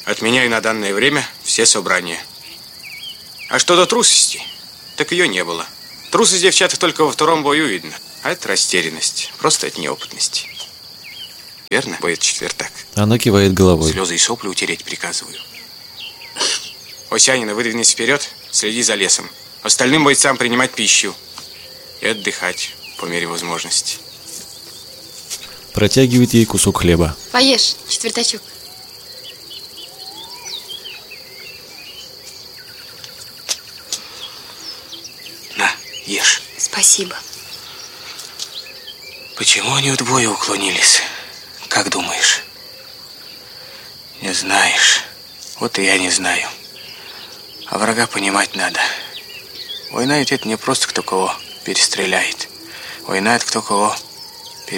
Отменяю на данное время все собрания. А что до трусости, так ее не было. Трусость девчат только во втором бою видно. А это растерянность, просто от неопытности. Верно, боец Четвертак? Она кивает головой. Слезы и сопли утереть приказываю. Осянина, выдвинись вперед, следи за лесом. Остальным бойцам принимать пищу и отдыхать по мере возможности. Протягивает ей кусок хлеба. Поешь, Четвертачок. На, ешь. Спасибо. Почему они вдвое уклонились? Как думаешь? Не знаешь. Вот и я не знаю. А врага понимать надо. Война ведь это не просто кто кого перестреляет. Война это кто кого